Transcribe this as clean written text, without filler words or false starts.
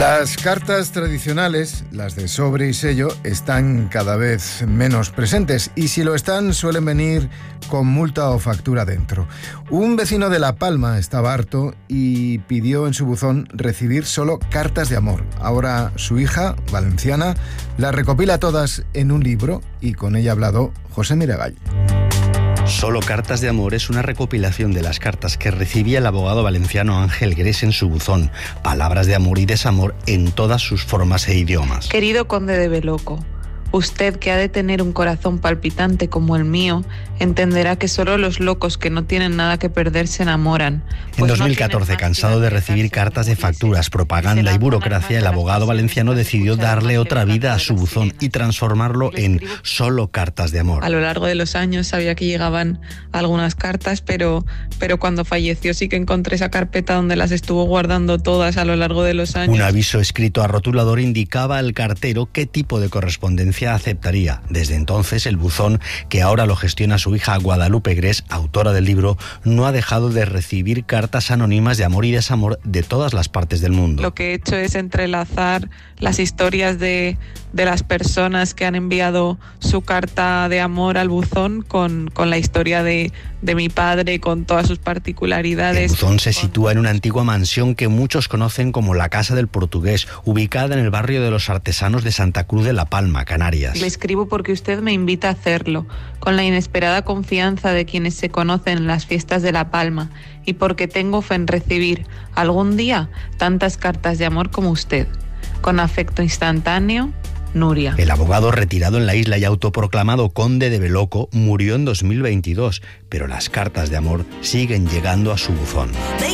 Las cartas tradicionales, las de sobre y sello, están cada vez menos presentes y si lo están suelen venir con multa o factura dentro. Un vecino de La Palma estaba harto y pidió en su buzón recibir solo cartas de amor. Ahora su hija, valenciana, las recopila todas en un libro y con ella ha hablado José Miragall. Solo cartas de amor es una recopilación de las cartas que recibía el abogado valenciano Ángel Gres en su buzón. Palabras de amor y desamor en todas sus formas e idiomas. Querido conde de Beloco, usted, que ha de tener un corazón palpitante como el mío, entenderá que solo los locos que no tienen nada que perder se enamoran. En 2014, cansado de recibir cartas de facturas, propaganda y burocracia, el abogado valenciano decidió darle otra vida a su buzón y transformarlo en solo cartas de amor. A lo largo de los años sabía que llegaban algunas cartas, pero cuando falleció sí que encontré esa carpeta donde las estuvo guardando todas a lo largo de los años. Un aviso escrito a rotulador indicaba al cartero qué tipo de correspondencia aceptaría. Desde entonces, el buzón, que ahora lo gestiona su hija Guadalupe Gres, autora del libro, no ha dejado de recibir cartas anónimas de amor y desamor de todas las partes del mundo. Lo que he hecho es entrelazar las historias de las personas que han enviado su carta de amor al buzón con la historia de mi padre, con todas sus particularidades. El buzón se sitúa en una antigua mansión que muchos conocen como la Casa del Portugués, ubicada en el barrio de los Artesanos de Santa Cruz de La Palma, Canarias. Le escribo porque usted me invita a hacerlo, con la inesperada confianza de quienes se conocen en las fiestas de La Palma, y porque tengo fe en recibir algún día tantas cartas de amor como usted. Con afecto instantáneo, Nuria. El abogado, retirado en la isla y autoproclamado conde de Beloco, murió en 2022, pero las cartas de amor siguen llegando a su buzón.